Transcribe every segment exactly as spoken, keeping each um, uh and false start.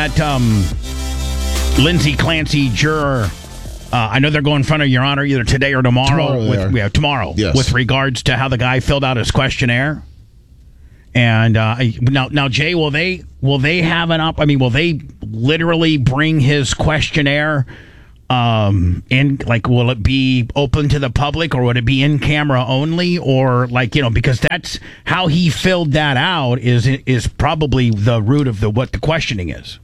that um, Lindsay Clancy juror, uh, I know they're going in front of Your Honor either today or tomorrow. Tomorrow, with, yeah, tomorrow. Yes. With regards to how the guy filled out his questionnaire. And uh, now, now, Jay, will they will they have an up? I mean, will they literally bring his questionnaire um, in? Like, will it be open to the public, or would it be in camera only, or like you know? Because that's how he filled that out. Is is probably the root of the what the questioning is.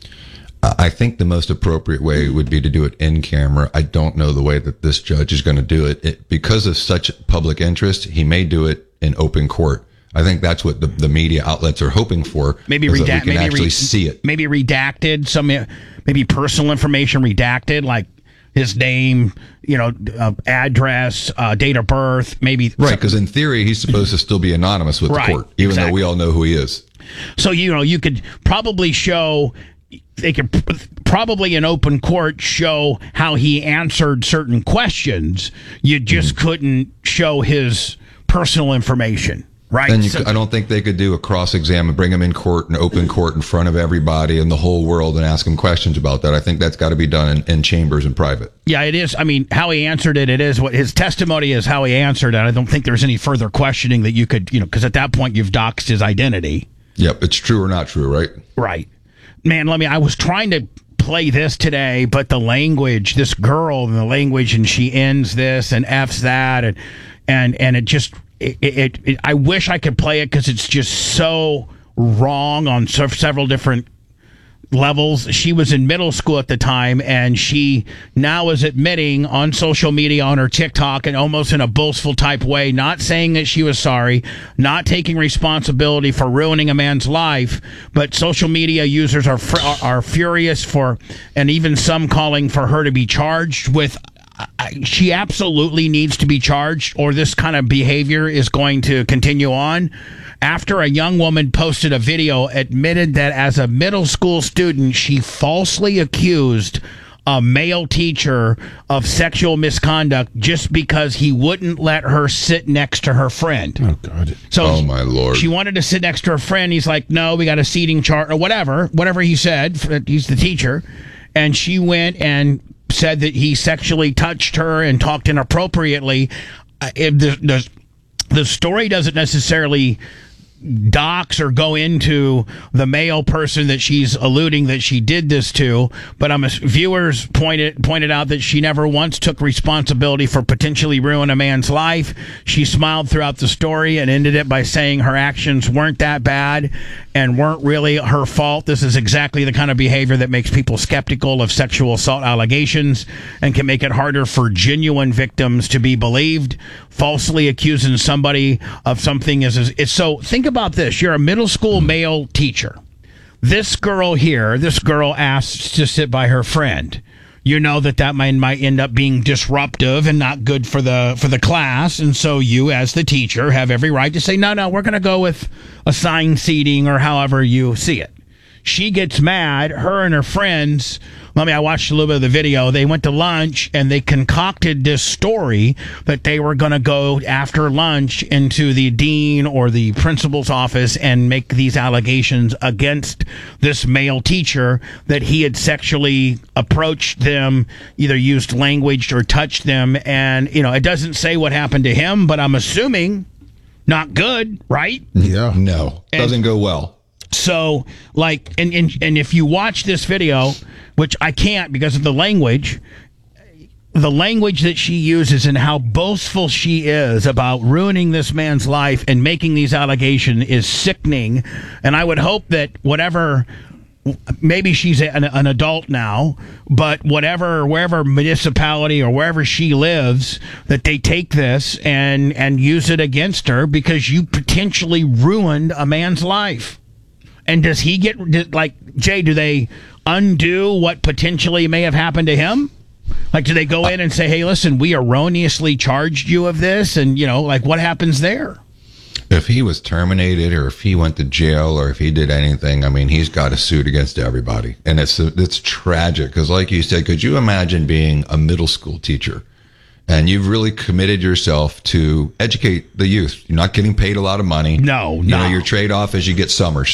I think the most appropriate way would be to do it in camera. I don't know the way that this judge is going to do it. it. Because of such public interest, he may do it in open court. I think that's what the, the media outlets are hoping for. Maybe redact- we can maybe actually re- see it. Maybe redacted, some maybe personal information redacted, like his name, you know, uh, address, uh, date of birth, maybe. Right, because in theory, he's supposed to still be anonymous with right, the court, even exactly. though we all know who he is. So, you know, you could probably show, they could probably in open court show how he answered certain questions. You just mm-hmm. couldn't show his personal information. Right. And you, so, I don't think they could do a cross-exam and bring him in court, an open court in front of everybody and the whole world and ask him questions about that. I think that's got to be done in, in chambers in private. Yeah, it is. I mean, how he answered it, it is what his testimony is how he answered it. I don't think there's any further questioning that you could, you know, because at that point you've doxed his identity. Yep, it's true or not true, right? Right. Man, let me, I was trying to play this today, but the language, this girl and the language, and she ends this and F's that, and and, and it just... It, it, it, I wish I could play it because it's just so wrong on so, several different levels. She was in middle school at the time, and she now is admitting on social media, on her TikTok, and almost in a boastful type way, not saying that she was sorry, not taking responsibility for ruining a man's life, but social media users are are, are furious for, and even some calling for her to be charged with. She absolutely needs to be charged, or this kind of behavior is going to continue on. After a young woman posted a video, admitted that as a middle school student, she falsely accused a male teacher of sexual misconduct just because he wouldn't let her sit next to her friend. Oh, God. So oh, my Lord. She wanted to sit next to her friend. He's like, no, we got a seating chart, or whatever, whatever he said. He's the teacher. And she went and said that he sexually touched her and talked inappropriately. Uh, if the, the the story doesn't necessarily dox or go into the male person that she's alluding that she did this to, but I'm a, viewers pointed pointed out that she never once took responsibility for potentially ruining a man's life. She smiled throughout the story and ended it by saying her actions weren't that bad and weren't really her fault. This is exactly the kind of behavior that makes people skeptical of sexual assault allegations and can make it harder for genuine victims to be believed. Falsely accusing somebody of something is, is, is so think about this. You're a middle school male teacher. This girl here, this girl asks to sit by her friend. You know that that might, might end up being disruptive and not good for the for the class, and so you, as the teacher, have every right to say, no, no, we're going to go with assigned seating or however you see it. She gets mad. Her and her friends, let me, I watched a little bit of the video. They went to lunch and they concocted this story that they were going to go after lunch into the dean or the principal's office and make these allegations against this male teacher that he had sexually approached them, either used language or touched them. And, you know, it doesn't say what happened to him, but I'm assuming not good, right? Yeah. No, and, doesn't go well. So, like, and, and and if you watch this video, which I can't because of the language, the language that she uses and how boastful she is about ruining this man's life and making these allegations is sickening. And I would hope that whatever, maybe she's an, an adult now, but whatever, wherever municipality or wherever she lives, that they take this and, and use it against her because you potentially ruined a man's life. And does he get, like, Jay, do they undo what potentially may have happened to him? Like, do they go in and say, hey, listen, we erroneously charged you of this? And, you know, like, what happens there? If he was terminated or if he went to jail or if he did anything, I mean, he's got a suit against everybody. And it's it's tragic because, like you said, could you imagine being a middle school teacher and you've really committed yourself to educate the youth? You're not getting paid a lot of money. No, you no. know, your trade-off is you get summers.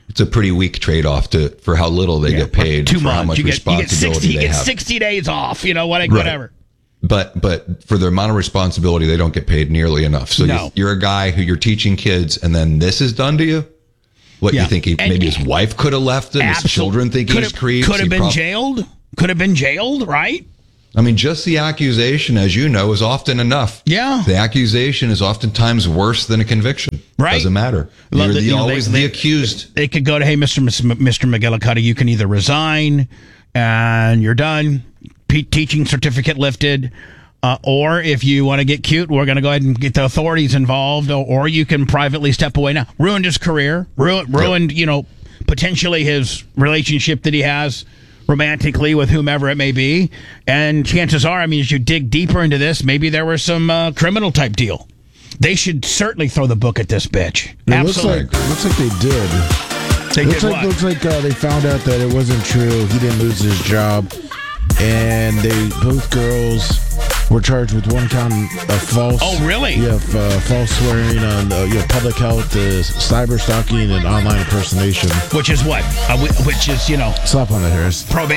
it's a pretty weak trade-off to for how little they Yeah, get paid, two for how months. much You get, you get responsibility sixty. You they get have. sixty days off. You know what? Right. Whatever. But but for the amount of responsibility, they don't get paid nearly enough. So No. you, you're a guy who you're teaching kids, and then this is done to you. What Yeah. you think? He, And- maybe his wife could have left him. His Absolute- children think could he's have, creeps. Could have He been prob- jailed. Could have been jailed. Right. I mean, just the accusation, as you know, is often enough. Yeah. The accusation is oftentimes worse than a conviction. Right. Doesn't matter. Love You're that, the, you know, they- always they- the accused. They could go to, hey, Mister Miss- Mister McGillicuddy, you can either resign and you're done, P- teaching certificate lifted, uh, or if you want to get cute, we're going to go ahead and get the authorities involved, or, or you can privately step away now. Ruined his career, ruined, ruined you know, potentially his relationship that he has romantically with whomever it may be. And chances are, I mean, as you dig deeper into this, maybe there was some uh, criminal type deal. They should certainly throw the book at this bitch. It Absolutely. looks like looks like they did. They looks did like what? looks like uh, they found out that it wasn't true. He didn't lose his job, and they both girls were charged with one count of false. Oh, really? Yeah, f- uh, false swearing on uh, yeah, public health, uh, cyber stalking, and online impersonation. Which is what? Uh, whi- which is, you know, Slap on the Harris. probation.